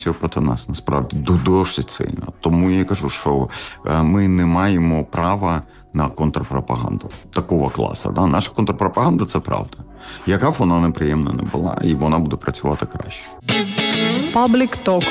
проти нас, насправді, досить сильно. Тому я кажу, що ми не маємо права на контрпропаганду такого класу. Да? Наша контрпропаганда – це правда. Яка б вона неприємна не була, і вона буде працювати краще. Public talk.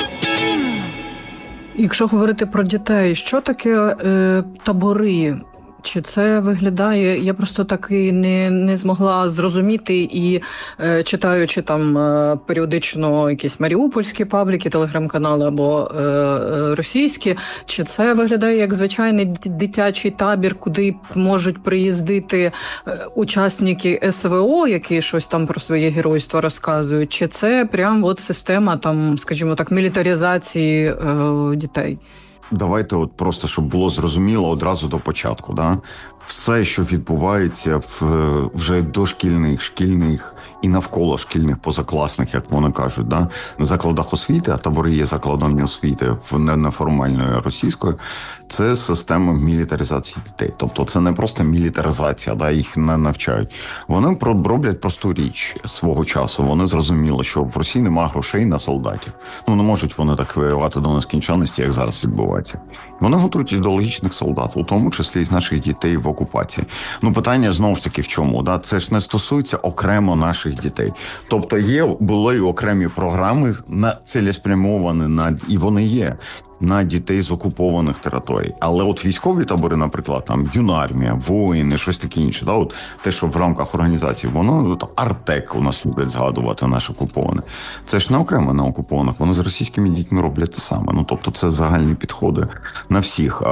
Якщо говорити про дітей, що таке табори? Чи це виглядає, я просто таки не змогла зрозуміти і читаючи там періодично якісь маріупольські пабліки, телеграм-канали або російські, чи це виглядає як звичайний дитячий табір, куди можуть приїздити учасники СВО, які щось там про своє геройство розказують, чи це прям от система там, скажімо так, мілітаризації дітей? Давайте от просто, щоб було зрозуміло одразу до початку. Да? Все, що відбувається в вже дошкільних, шкільних і навколо шкільних, позакласних, як вони кажуть, да? На закладах освіти, а табори є закладами освіти в неформальної російської, це система мілітаризації дітей. Тобто це не просто мілітаризація, да? Їх не навчають. Вони роблять просту річ свого часу. Вони зрозуміли, що в Росії немає грошей на солдатів. Ну, не можуть вони так воювати до нескінченності, як зараз відбувається. Вони готують ідеологічних солдат, у тому числі і наших дітей в окупації. Ну, питання знову ж таки в чому? Да? Це ж не стосується окремо наших дітей. Тобто були окремі програми цілеспрямовані і вони є на дітей з окупованих територій. Але от військові табори, наприклад, там юнармія, воїни, щось таке інше, да? От те, що в рамках організації, воно Артек у нас люблять згадувати наш окупований. Це ж не окремо на окупованих, вони з російськими дітьми роблять те саме. Ну, тобто це загальні підходи на всіх.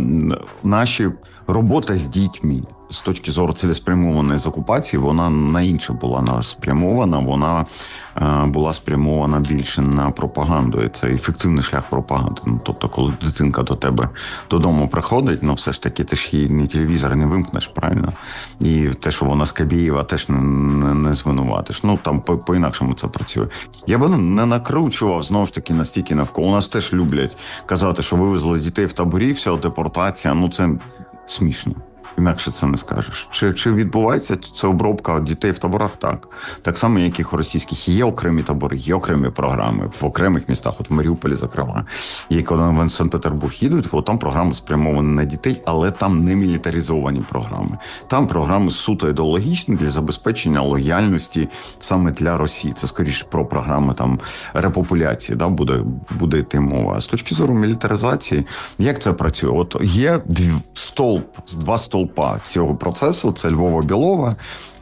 Наші робота з дітьми з точки зору цілеспрямованої з окупації, вона на інше була спрямована, вона була спрямована більше на пропаганду. І це ефективний шлях пропаганди. Ну, тобто, коли дитинка до тебе додому приходить, ну все ж таки ти ж її ні телевізор не вимкнеш, правильно? І те, що вона з Кабєєва, теж не звинуватиш. Ну, там по-інакшому це працює. Я би не накручував, знову ж таки, настільки навколо. У нас теж люблять казати, що вивезли дітей в таборі, вся депортація, ну це смішно. Інакше це не скажеш. Чи відбувається це обробка дітей в таборах? Так. Так само, як і в російських. Є окремі табори, є окремі програми в окремих містах, от в Маріуполі, зокрема. І коли в Санкт-Петербург їдуть, от там програми спрямовані на дітей, але там не мілітаризовані програми. Там програми суто ідеологічні для забезпечення лояльності саме для Росії. Це, скоріше, про програми там репопуляції, да, буде йти мова. А з точки зору мілітаризації, як це працює? От є два стовпа цього процесу, це Львова-Білова,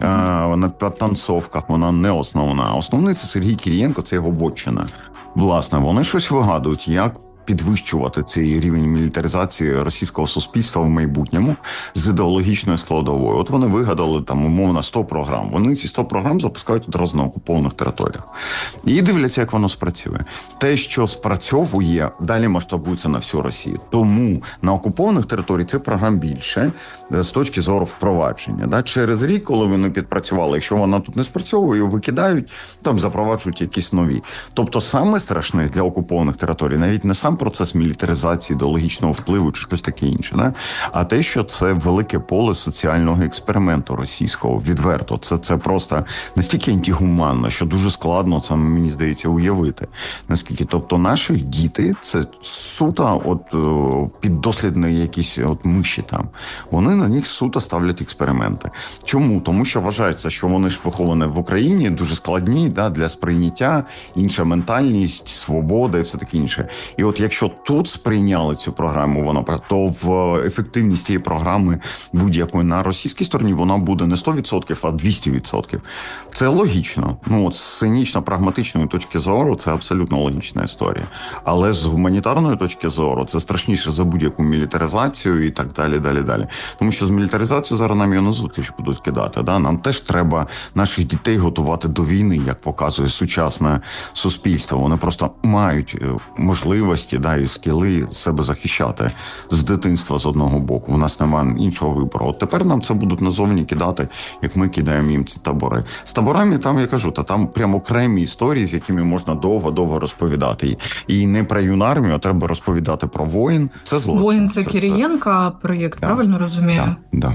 на танцовках, вона не основна. Основний – це Сергій Кирієнко, це його вотчина. Власне, вони щось вигадують, як підвищувати цей рівень мілітаризації російського суспільства в майбутньому з ідеологічною складовою. От вони вигадали там умовно 100 програм. Вони ці 100 програм запускають одразу на окупованих територіях. І дивляться, як воно спрацює. Те, що спрацьовує, далі масштабується на всю Росію. Тому на окупованих територіях цих програм більше з точки зору впровадження. Да? Через рік, коли вони підпрацювали, якщо вона тут не спрацьовує, викидають, там запроваджують якісь нові. Тобто саме страшне для окупованих територій навіть не сам процес мілітаризації, ідеологічного впливу чи щось таке інше, не? А те, що це велике поле соціального експерименту російського, відверто. Це просто настільки антигуманно, що дуже складно це, мені здається, уявити. Наскільки, тобто наші діти, це суто піддослідні якісь миші там. Вони на них суто ставлять експерименти. Чому? Тому що вважається, що вони ж виховані в Україні, дуже складні, да, для сприйняття, інша ментальність, свобода і все таке інше. І от якщо тут сприйняли цю програму, то в ефективність цієї програми будь-якої на російській стороні вона буде не 100%, а 200%. Це логічно. Ну, от з цинічно-прагматичної точки зору це абсолютно логічна історія. Але з гуманітарної точки зору це страшніше за будь-яку мілітаризацію і так далі, далі. Тому що з мілітаризацією зараз нам його на зустріч будуть кидати. Да? Нам теж треба наших дітей готувати до війни, як показує сучасне суспільство. Вони просто мають можливості, да, і скіли себе захищати з дитинства з одного боку. У нас немає іншого вибору. От тепер нам це будуть назовні кидати, як ми кидаємо їм ці табори. З таборами там, я кажу, там прямо окремі історії, з якими можна довго-довго розповідати. І не про юнармію, а треба розповідати про воїн. Це злочин. Воїн – це Кирієнка проєкт, да, правильно розумію? Да.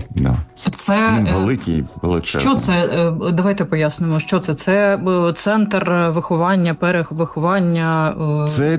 Це великий, величезний. Що це? Давайте пояснимо, що це. Це центр виховання, перевиховання? Це